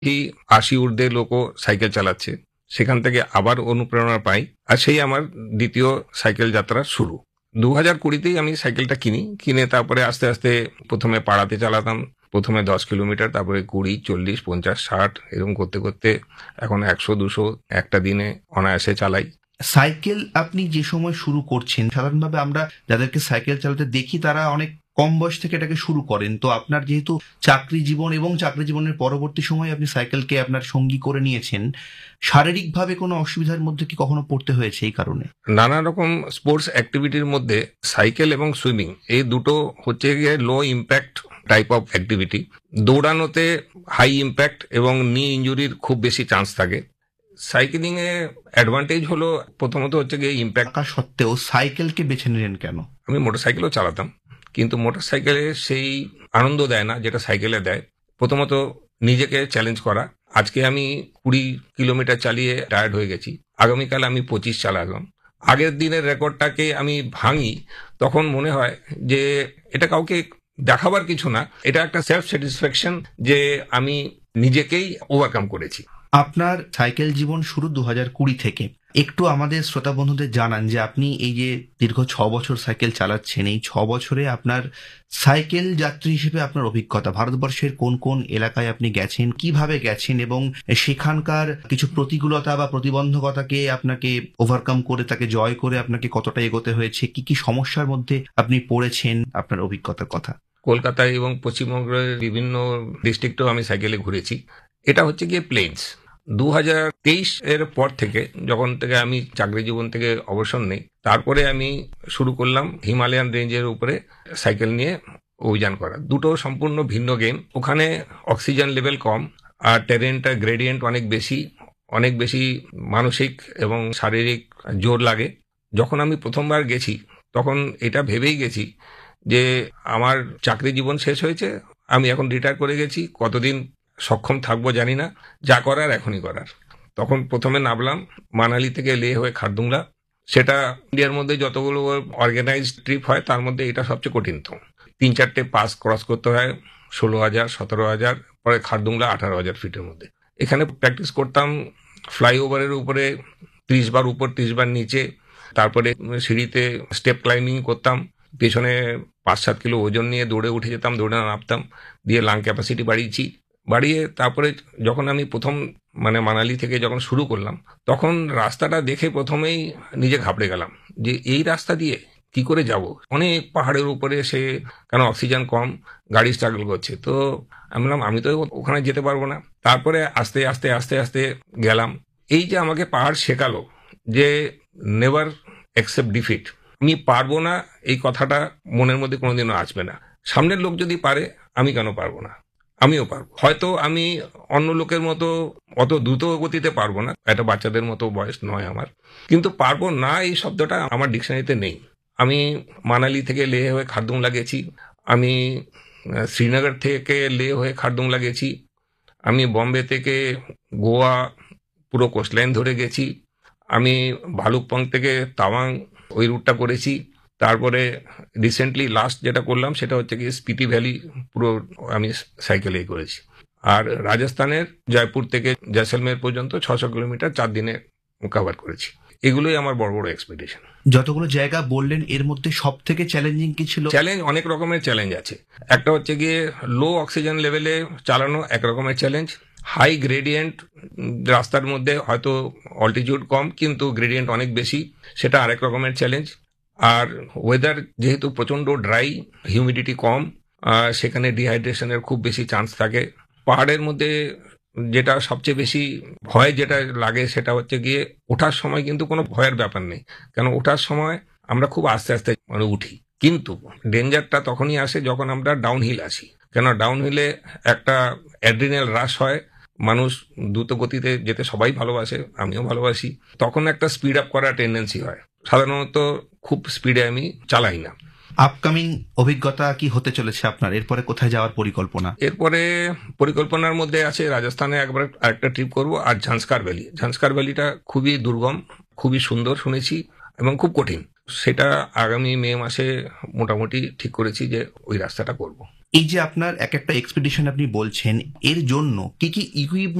কি ৮০ ঊর্ধ্বে লোকও সাইকেল চালাচ্ছে, সেখান থেকে আবার অনুপ্রেরণা পাই, আর সেই আমার দ্বিতীয় সাইকেল যাত্রা শুরু। 2020তেই আমি সাইকেলটা কিনে তারপরে আস্তে আস্তে প্রথমে পাড়াতে চালাতাম, প্রথমে 10 কিলোমিটার, তারপরে 20, 40, 50, 60 এরকম করতে করতে এখন 100, 200 একটা দিনে অনায়াসে চালাই। সাইকেল আপনি যে সময় শুরু করছেন, সাধারণভাবে আমরা যাদেরকে সাইকেল চালাতে দেখি তারা অনেক কম বয়স থেকে এটাকে শুরু করেন। তো আপনার যেহেতু চাকরি জীবন এবং চাকরি জীবনের পরবর্তী সময়ে আপনি সাইকেলকে আপনার সঙ্গী করে নিয়েছেন, শারীরিকভাবে কোনো অসুবিধার মধ্যে কি কখনো পড়তে হয়েছে এই কারণে? নানা রকম স্পোর্টস অ্যাক্টিভিটির মধ্যে সাইকেল এবং সুইমিং এই দুটো হচ্ছে গিয়ে লো impact type of activity. দৌড়ানোতে high impact এবং নি ইঞ্জুরির খুব বেশি চান্স থাকে। সাইকেলিং এ অ্যাডভান্টেজ হলো প্রথমত হচ্ছে গিয়ে ইম্প্যাক্ট। থাকা সত্ত্বেও সাইকেলকে বেছে নিলেন কেন? আমি মোটরসাইকেলও চালাতাম, কিন্তু মোটরসাইকেলে সেই আনন্দ দেয় না যেটা সাইকেলে দেয়। প্রথমত নিজেকে চ্যালেঞ্জ করা। আজকে আমি 20 কিলোমিটার চালিয়ে টায়ার্ড হয়ে গেছি, আগামীকাল আমি 25 চালালাম। আগের দিনের রেকর্ডটাকে আমি ভাঙি, তখন মনে হয় যে এটা কাউকে দেখাবার কিছু না, এটা একটা সেলফ স্যাটিসফ্যাকশন যে আমি নিজেকেই ওভারকাম করেছি। আপনার সাইকেল জীবন শুরু 2020 থেকে। একটু আমাদের শ্রোতা বন্ধুদের জানান যে আপনি এই যে দীর্ঘ 6 বছর সাইকেল চালাচ্ছেন, এই 6 বছরে আপনার সাইকেল যাত্রী হিসেবে আপনার অভিজ্ঞতা, ভারতবর্ষের কোন কোন এলাকায় আপনি গেছেন, কিভাবে গেছেন এবং সেখানকার কিছু প্রতিকূলতা বা প্রতিবন্ধকতাকে আপনাকে ওভারকাম করে, তাকে জয় করে আপনাকে কতটা এগোতে হয়েছে, কি কি সমস্যার মধ্যে আপনি পড়েছেন, আপনার অভিজ্ঞতার কথা। কলকাতায় এবং পশ্চিমবঙ্গের বিভিন্ন ডিস্ট্রিক্টেও আমি সাইকেলে ঘুরেছি। এটা হচ্ছে গিয়ে প্লেনস। 2023 এর পর থেকে, যখন থেকে আমি চাকরি জীবন থেকে অবসর নেই, তারপরে আমি শুরু করলাম হিমালয়ান রেঞ্জের উপরে সাইকেল নিয়ে অভিযান করা। দুটো সম্পূর্ণ ভিন্ন গেম। ওখানে অক্সিজেন লেভেল কম, আর টেরেনটা গ্রেডিয়েন্ট অনেক বেশি মানসিক এবং শারীরিক জোর লাগে। যখন আমি প্রথমবার গেছি তখন এটা ভেবেই গেছি যে আমার চাকরি জীবন শেষ হয়েছে, আমি এখন রিটায়ার করে গেছি, কতদিন সক্ষম থাকবো জানি না, যা করার এখনই করার। তখন প্রথমে নামলাম মানালি থেকে লে হয়ে খারদুংলা। সেটা ইন্ডিয়ার মধ্যে যতগুলো অর্গানাইজড ট্রিপ হয় তার মধ্যে এটা সবচেয়ে কঠিনতম। 3-4টে পাস ক্রস করতে হয়, 16,000, 17,000, পরে খারদুংলা 18,000 ফিটের মধ্যে। এখানে প্র্যাকটিস করতাম ফ্লাইওভারের উপরে 30 বার উপর, 30 বার নিচে, তারপরে সিঁড়িতে স্টেপ ক্লাইম্বিং করতাম, পেছনে 5-7 কিলো ওজন নিয়ে দৌড়ে উঠে যেতাম, দৌড়ে নামতাম, দিয়ে লাং ক্যাপাসিটি বাড়িয়ে তারপরে যখন আমি প্রথম মানালি থেকে যখন শুরু করলাম, তখন রাস্তাটা দেখে প্রথমেই নিজে ঘাবড়ে গেলাম যে এই রাস্তা দিয়ে কি করে যাব, অনেক পাহাড়ের উপরে, সে কেন অক্সিজেন কম, গাড়ি স্ট্রাগল করছে। তো আমি বললাম আমি তো ওখানে যেতে পারবো না। তারপরে আস্তে আস্তে আস্তে আস্তে গেলাম। এই যে আমাকে পাহাড় শেখালো যে নেভার অ্যাকসেপ্ট ডিফিট। আমি পারবো না এই কথাটা মনের মধ্যে কোনোদিনও আসবে না। সামনের লোক যদি পারে, আমি কেন পারবো না? আমিও পারবো। হয়তো আমি অন্য লোকের মতো অত দ্রুত গতিতে পারবো না, একটা বাচ্চাদের মতো বয়স নয় আমার, কিন্তু পারবো না এই শব্দটা আমার ডিকশনারিতে নেই। আমি মানালি থেকে লে হয়ে খারদুংলা গেছি, আমি শ্রীনগর থেকে লে হয়ে খারদুংলা গেছি, আমি বম্বে থেকে গোয়া পুরো কোস্টলাইন ধরে গেছি, আমি ভালুকপং থেকে তাওয়াং ওই রুটটা করেছি। তারপরে রিসেন্টলি লাস্ট যেটা করলাম সেটা হচ্ছে কি স্পিতি ভ্যালি পুরো আমি সাইকেলেই করেছি। আর রাজস্থানের জয়পুর থেকে জয়সলমের পর্যন্ত 600 কিলোমিটার 4 দিনে কভার করেছি। এগুলোই আমার বড় বড় এক্সপেডিশন। যতগুলো জায়গা বললেন, এর মধ্যে সব থেকে চ্যালেঞ্জিং কি ছিল? চ্যালেঞ্জ অনেক রকমের চ্যালেঞ্জ আছে। একটা হচ্ছে গিয়ে লো অক্সিজেন লেভেলে চালানো এক রকমের চ্যালেঞ্জ, হাই গ্রেডিয়েন্ট রাস্তার মধ্যে হয়তো অল্টিটিউড কম কিন্তু গ্রেডিয়েন্ট অনেক বেশি, সেটা আরেক রকমের চ্যালেঞ্জ। আর ওয়েদার যেহেতু প্রচণ্ড ড্রাই, হিউমিডিটি কম, সেখানে ডিহাইড্রেশনের খুব বেশি চান্স থাকে। পাহাড়ের মধ্যে যেটা সবচেয়ে বেশি ভয় যেটা লাগে সেটা হচ্ছে গিয়ে ওঠার সময় কিন্তু কোনো ভয়ের ব্যাপার নেই, কেন ওঠার সময় আমরা খুব আস্তে আস্তে উঠি, কিন্তু ডেঞ্জারটা তখনই আসে যখন আমরা ডাউনহিল আসি। কেন ডাউনহিলে একটা অ্যাড্রিনাল রাশ হয়, মানুষ দ্রুত গতিতে যেতে সবাই ভালোবাসে, আমিও ভালোবাসি, তখন একটা স্পিড আপ করার টেন্ডেন্সি হয়। সাধারণত খুব স্পিডে আমি চালাই না। আপকামিং অভিজ্ঞতা কি হতে চলেছে আপনার? এরপরে কোথায় যাওয়ার পরিকল্পনা? এরপরে পরিকল্পনার মধ্যে আছে রাজস্থানে একবার আরেকটা ট্রিপ করব, আর ঝাঁসকার ভ্যালি। ঝাঁসকার ভ্যালিটা খুবই দুর্গম, খুবই সুন্দর শুনেছি এবং খুব কঠিন। সেটা আগামী মে মাসে মোটামুটি ঠিক করেছি যে ওই রাস্তাটা করব। এই যে আপনার এক একটা এক্সপিডিশন আপনি বলছেন, এর জন্য কি কি ইকুইপমেন্ট